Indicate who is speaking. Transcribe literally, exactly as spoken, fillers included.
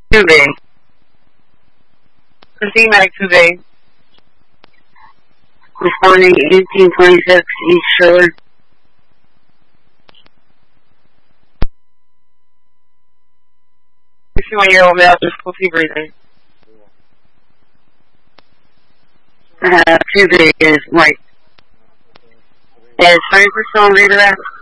Speaker 1: Two B. Christine Medic two B. Responding eighteen twenty-six East Shore. sixty-one-year-old male, difficulty breathing. Uh, two B is white. Is twenty-six still on redirect?